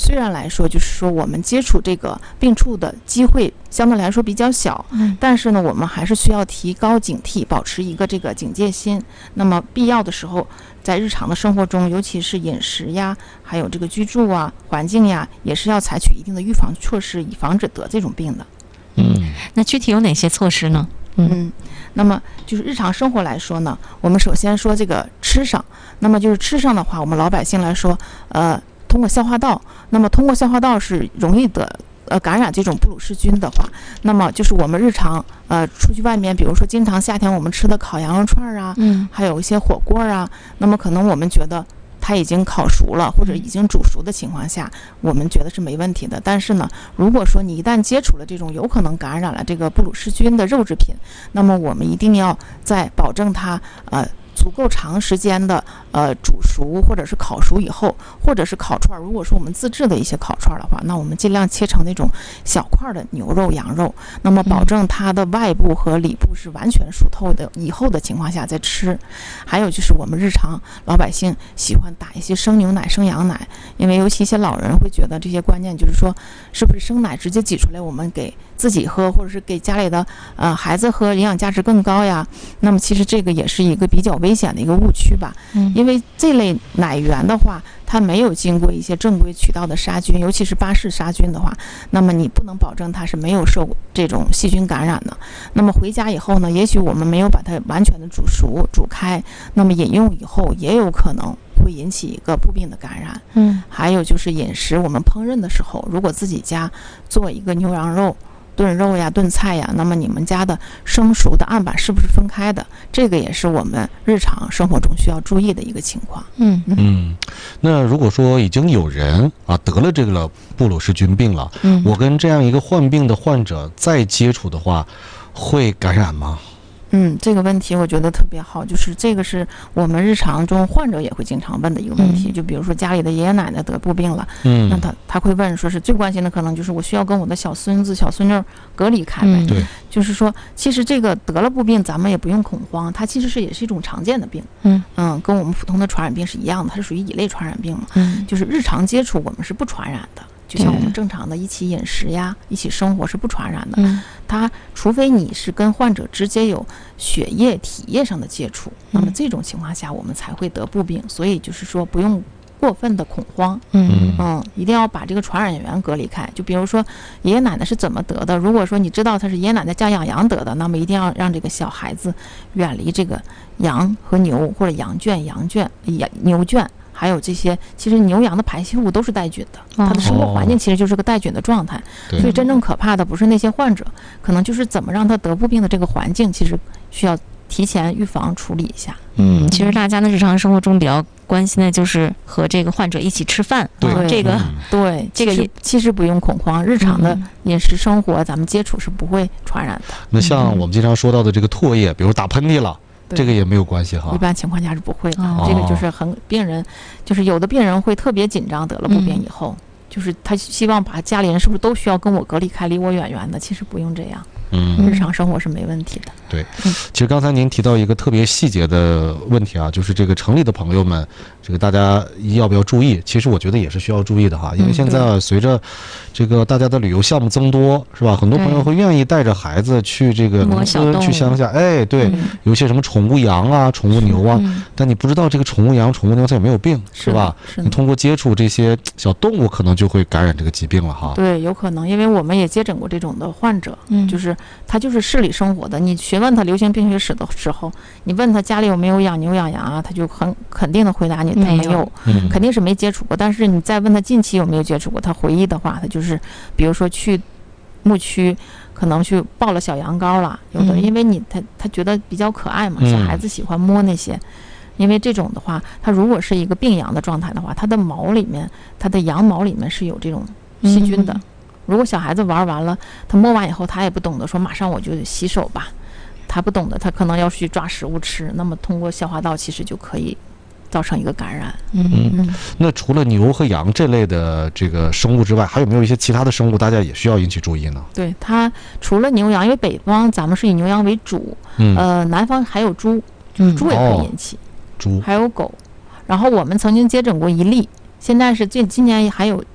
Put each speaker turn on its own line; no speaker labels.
虽然来说就是说我们接触这个病处的机会相对来说比较小，但是呢我们还是需要提高警惕，保持一个这个警戒心。那么必要的时候在日常的生活中，尤其是饮食呀，还有这个居住啊环境呀，也是要采取一定的预防措施，以防止得这种病的。
那具体有哪些措施呢？
那么就是日常生活来说呢，我们首先说这个吃上，那么就是吃上的话，我们老百姓来说，通过消化道，那么通过消化道是容易得感染这种布鲁氏菌的话，那么就是我们日常出去外面，比如说经常夏天我们吃的烤羊肉串啊，还有一些火锅啊，那么可能我们觉得它已经烤熟了或者已经煮熟的情况下，我们觉得是没问题的。但是呢，如果说你一旦接触了这种有可能感染了这个布鲁氏菌的肉制品，那么我们一定要在保证它足够长时间的煮熟或者是烤熟以后，或者是烤串，如果说我们自制的一些烤串的话，那我们尽量切成那种小块的牛肉羊肉，那么保证它的外部和里部是完全熟透的以后的情况下再吃。还有就是我们日常老百姓喜欢打一些生牛奶生羊奶，因为尤其一些老人会觉得这些观念就是说是不是生奶直接挤出来我们给自己喝或者是给家里的孩子喝营养价值更高呀，那么其实这个也是一个比较危险的一个误区吧。因为这类奶源的话它没有经过一些正规渠道的杀菌，尤其是巴氏杀菌的话，那么你不能保证它是没有受这种细菌感染的。那么回家以后呢，也许我们没有把它完全的煮熟煮开，那么饮用以后也有可能会引起一个布病的感染。还有就是饮食，我们烹饪的时候，如果自己家做一个牛羊肉炖肉呀炖菜呀，那么你们家的生熟的案板是不是分开的，这个也是我们日常生活中需要注意的一个情况。
那如果说已经有人得了这个布鲁氏菌病了，我跟这样一个患病的患者再接触的话，会感染吗？
这个问题我觉得特别好，就是这个是我们日常中患者也会经常问的一个问题。就比如说家里的爷爷奶奶得布病了，那他会问说是最关心的可能就是我需要跟我的小孙子小孙女隔离开呗。
对，
就是说其实这个得了布病咱们也不用恐慌，它其实也是一种常见的病。跟我们普通的传染病是一样的，它是属于乙类传染病嘛。就是日常接触我们是不传染的，就像我们正常的一起饮食呀一起生活是不传染的。它除非你是跟患者直接有血液体液上的接触，那么这种情况下我们才会得布病。所以就是说不用过分的恐慌。一定要把这个传染源隔离开。就比如说爷爷奶奶是怎么得的，如果说你知道他是爷爷奶奶家养羊得的，那么一定要让这个小孩子远离这个羊和牛，或者羊圈牛圈，还有这些其实牛羊的排泄物都是带菌的，它的生活环境其实就是个带菌的状态。所以真正可怕的不是那些患者，可能就是怎么让他得布病的这个环境，其实需要提前预防处理一下。
其实大家的日常生活中比较关心的就是和这个患者一起吃饭。这个也其实不用恐慌，日常的饮食生活咱们接触是不会传染的。
那像我们经常说到的这个唾液，比如打喷嚏了，这个也没有关系哈。
一般情况下是不会的。这个就是病人，就是有的病人会特别紧张，得了布病以后，就是他希望把家里人是不是都需要跟我隔离开，离我远远的，其实不用这样。日常生活是没问题的。
对，其实刚才您提到一个特别细节的问题啊，就是这个城里的朋友们，这个大家要不要注意？其实我觉得也是需要注意的哈，因为现在随着这个大家的旅游项目增多，是吧？很多朋友会愿意带着孩子去这个农村、去乡下，对，有些什么宠物羊啊、宠物牛啊，但你不知道这个宠物羊、宠物牛它有没有病，是吧？你通过接触这些小动物，可能就会感染这个疾病了哈。
对，有可能，因为我们也接诊过这种的患者，就是他就是市里生活的，你询问他流行病学史的时候，你问他家里有没有养牛养羊啊，他就很肯定的回答你他没有，肯定是没接触过。但是你再问他近期有没有接触过，他回忆的话，他就是比如说去牧区可能去抱了小羊羔了，有的因为他觉得比较可爱嘛，小孩子喜欢摸那些。因为这种的话，它如果是一个病羊的状态的话，它的毛里面，它的羊毛里面是有这种细菌的。如果小孩子玩完了，他摸完以后，他也不懂得说马上我就洗手吧，他不懂得，他可能要去抓食物吃，那么通过消化道其实就可以造成一个感染。
那除了牛和羊这类的这个生物之外，还有没有一些其他的生物大家也需要引起注意呢？
对，它除了牛羊，因为北方咱们是以牛羊为主，南方还有猪，就是猪也可以引起，猪还有狗。然后我们曾经接诊过一例，现在是今年还有